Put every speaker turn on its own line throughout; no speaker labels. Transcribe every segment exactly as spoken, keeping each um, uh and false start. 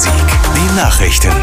Musik. Die Nachrichten.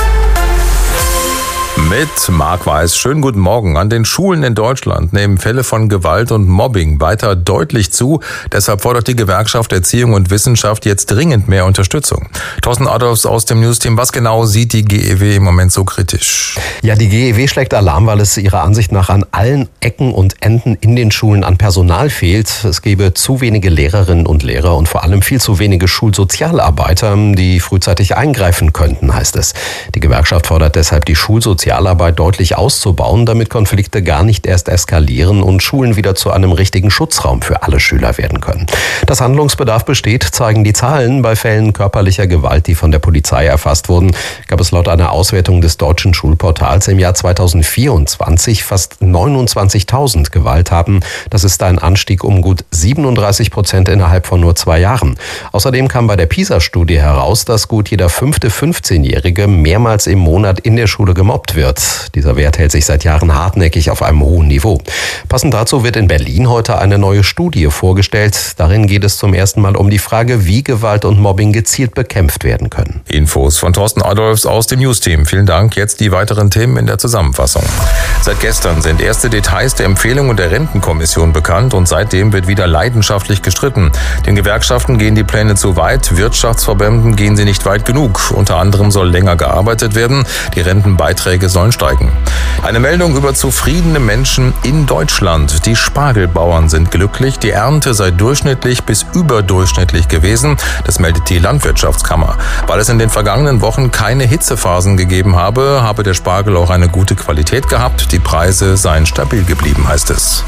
Mit Marc Weiß. Schönen guten Morgen. An den Schulen in Deutschland nehmen Fälle von Gewalt und Mobbing weiter deutlich zu. Deshalb fordert die Gewerkschaft Erziehung und Wissenschaft jetzt dringend mehr Unterstützung. Thorsten Adolfs aus dem Newsteam. Was genau sieht die G E W im Moment so kritisch?
Ja, die G E W schlägt Alarm, weil es ihrer Ansicht nach an allen Ecken und Enden in den Schulen an Personal fehlt. Es gebe zu wenige Lehrerinnen und Lehrer und vor allem viel zu wenige Schulsozialarbeiter, die frühzeitig eingreifen könnten, heißt es. Die Gewerkschaft fordert deshalb, die Schulsozialarbeiter Sozialarbeit deutlich auszubauen, damit Konflikte gar nicht erst eskalieren und Schulen wieder zu einem richtigen Schutzraum für alle Schüler werden können. Dass Handlungsbedarf besteht, zeigen die Zahlen. Bei Fällen körperlicher Gewalt, die von der Polizei erfasst wurden, gab es laut einer Auswertung des deutschen Schulportals im Jahr zweitausendvierundzwanzig fast neunundzwanzigtausend Gewalttaten. Das ist ein Anstieg um gut siebenunddreißig Prozent innerhalb von nur zwei Jahren. Außerdem kam bei der PISA-Studie heraus, dass gut jeder fünfte fünfzehnjährige mehrmals im Monat in der Schule gemobbt wird. Dieser Wert hält sich seit Jahren hartnäckig auf einem hohen Niveau. Passend dazu wird in Berlin heute eine neue Studie vorgestellt. Darin geht es zum ersten Mal um die Frage, wie Gewalt und Mobbing gezielt bekämpft werden können.
Infos von Thorsten Adolfs aus dem Newsteam. Vielen Dank. Jetzt die weiteren Themen in der Zusammenfassung. Seit gestern sind erste Details der Empfehlungen der Rentenkommission bekannt und seitdem wird wieder leidenschaftlich gestritten. Den Gewerkschaften gehen die Pläne zu weit, Wirtschaftsverbänden gehen sie nicht weit genug. Unter anderem soll länger gearbeitet werden. Die Rentenbeiträge sollen steigen. Eine Meldung über zufriedene Menschen in Deutschland. Die Spargelbauern sind glücklich. Die Ernte sei durchschnittlich bis überdurchschnittlich gewesen. Das meldet die Landwirtschaftskammer. Weil es in den vergangenen Wochen keine Hitzephasen gegeben habe, habe der Spargel auch eine gute Qualität gehabt. Die Preise seien stabil geblieben, heißt es.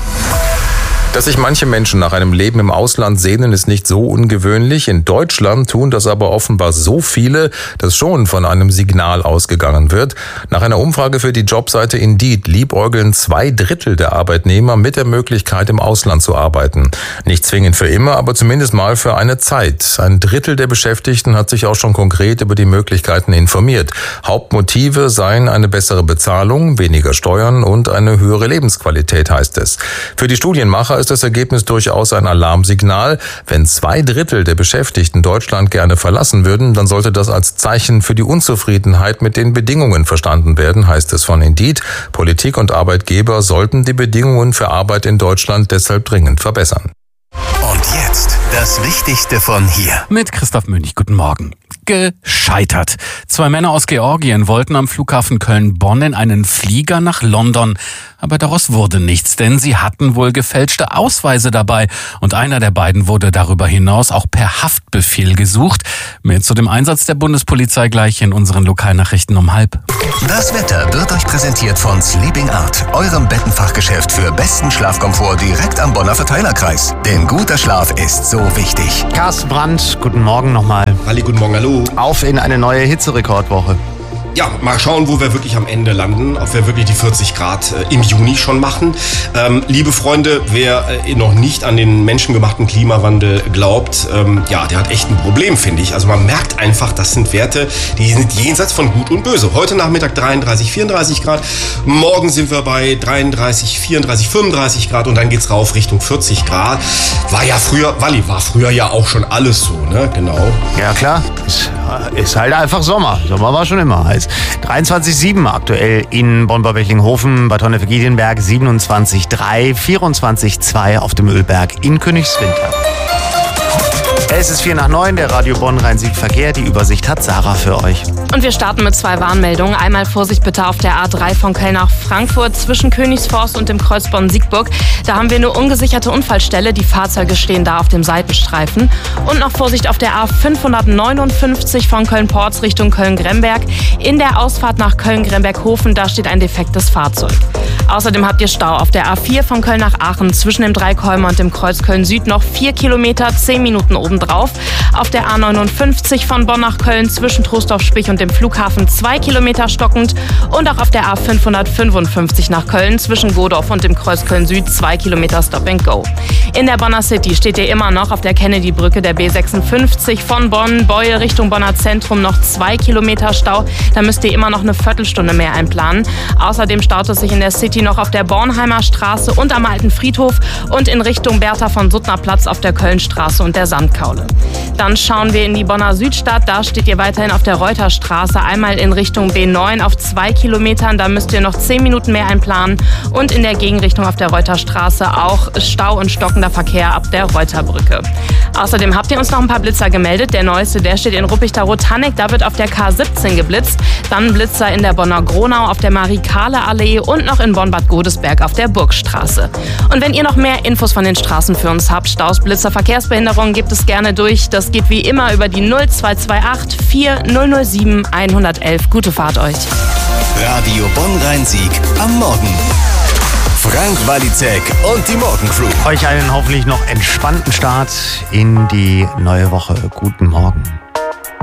Dass sich manche Menschen nach einem Leben im Ausland sehnen, ist nicht so ungewöhnlich. In Deutschland tun das aber offenbar so viele, dass schon von einem Signal ausgegangen wird. Nach einer Umfrage für die Jobseite Indeed liebäugeln zwei Drittel der Arbeitnehmer mit der Möglichkeit, im Ausland zu arbeiten. Nicht zwingend für immer, aber zumindest mal für eine Zeit. Ein Drittel der Beschäftigten hat sich auch schon konkret über die Möglichkeiten informiert. Hauptmotive seien eine bessere Bezahlung, weniger Steuern und eine höhere Lebensqualität, heißt es. Für die Studienmacher ist das Ergebnis durchaus ein Alarmsignal. Wenn zwei Drittel der Beschäftigten Deutschland gerne verlassen würden, dann sollte das als Zeichen für die Unzufriedenheit mit den Bedingungen verstanden werden, heißt es von Indeed. Politik und Arbeitgeber sollten die Bedingungen für Arbeit in Deutschland deshalb dringend verbessern.
Und jetzt das Wichtigste von hier.
Mit Christoph Münch, guten Morgen. Gescheitert. Zwei Männer aus Georgien wollten am Flughafen Köln-Bonn in einen Flieger nach London. Aber daraus wurde nichts, denn sie hatten wohl gefälschte Ausweise dabei. Und einer der beiden wurde darüber hinaus auch per Haftbefehl gesucht. Mehr zu dem Einsatz der Bundespolizei gleich in unseren Lokalnachrichten um halb.
Das Wetter wird euch präsentiert von Sleeping Art, eurem Bettenfachgeschäft für besten Schlafkomfort direkt am Bonner Verteilerkreis. Denn guter Schlaf ist so wichtig.
Carsten Brandt, guten Morgen nochmal.
Halli, guten Morgen, hallo.
Auf in eine neue Hitzerekordwoche.
Ja, mal schauen, wo wir wirklich am Ende landen, ob wir wirklich die vierzig Grad äh, im Juni schon machen. Ähm, liebe Freunde, wer äh, noch nicht an den menschengemachten Klimawandel glaubt, ähm, ja, der hat echt ein Problem, finde ich. Also man merkt einfach, das sind Werte, die sind jenseits von Gut und Böse. Heute Nachmittag dreiunddreißig, vierunddreißig Grad, morgen sind wir bei dreiunddreißig, vierunddreißig, fünfunddreißig Grad und dann geht's rauf Richtung vierzig Grad. War ja früher, Walli, war früher ja auch schon alles so, ne, genau.
Ja klar, ist, ist halt einfach Sommer. Sommer war schon immer heiß. dreiundzwanzig Komma sieben aktuell in Bonn-Bechinghofen, Bad Honnef-Giedienberg siebenundzwanzig Komma drei, vierundzwanzig Komma zwei auf dem Ölberg in Königswinter. Es ist vier nach neun, der Radio Bonn-Rhein-Sieg-Verkehr. Die Übersicht hat Sarah für euch.
Und wir starten mit zwei Warnmeldungen. Einmal Vorsicht bitte auf der A drei von Köln nach Frankfurt zwischen Königsforst und dem Kreuz Bonn-Siegburg. Da haben wir eine ungesicherte Unfallstelle. Die Fahrzeuge stehen da auf dem Seitenstreifen. Und noch Vorsicht auf der A fünfhundertneunundfünfzig von Köln-Porz Richtung Köln-Gremberg. In der Ausfahrt nach Köln-Gremberg-Hofen, da steht ein defektes Fahrzeug. Außerdem habt ihr Stau auf der A vier von Köln nach Aachen zwischen dem Dreikäumer und dem Kreuz Köln-Süd noch vier Kilometer, zehn Minuten obendrauf. Auf der A neunundfünfzig von Bonn nach Köln zwischen Trostorf-Spich und dem Flughafen zwei Kilometer stockend. Und auch auf der A fünfhundertfünfundfünfzig nach Köln zwischen Godorf und dem Kreuz Köln-Süd zwei Kilometer Stop and Go. In der Bonner City steht ihr immer noch auf der Kennedy-Brücke der B sechsundfünfzig von Bonn, Beue Richtung Bonner Zentrum noch zwei Kilometer Stau. Da müsst ihr immer noch eine Viertelstunde mehr einplanen. Außerdem staut es sich in der City noch auf der Bornheimer Straße und am Alten Friedhof und in Richtung Bertha von Suttner Platz auf der Kölnstraße und der Sandkaule. Dann schauen wir in die Bonner Südstadt. Da steht ihr weiterhin auf der Reuterstraße, einmal in Richtung B neun auf zwei Kilometern. Da müsst ihr noch zehn Minuten mehr einplanen. Und in der Gegenrichtung auf der Reuterstraße auch Stau und stockender Verkehr ab der Reuterbrücke. Außerdem habt ihr uns noch ein paar Blitzer gemeldet. Der neueste, der steht in Ruppichterow-Tannig. Da wird auf der K siebzehn geblitzt. Dann Blitzer in der Bonner Gronau auf der Marie-Kahle-Allee und noch in Bonn-Bad Godesberg auf der Burgstraße. Und wenn ihr noch mehr Infos von den Straßen für uns habt, Staus, Blitzer, Verkehrsbehinderungen, gebt es gerne durch. Das geht wie immer über die null zwei zwei acht vier null null sieben eins eins eins. Gute Fahrt euch.
Radio Bonn-Rhein-Sieg am Morgen. Frank Walizek und die Morgencrew.
Euch einen hoffentlich noch entspannten Start in die neue Woche. Guten Morgen.